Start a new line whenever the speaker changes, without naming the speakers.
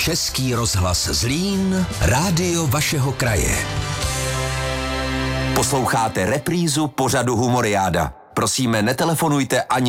Český rozhlas Zlín, rádio vašeho kraje. Posloucháte reprízu pořadu Humoriáda. Prosíme, netelefonujte ani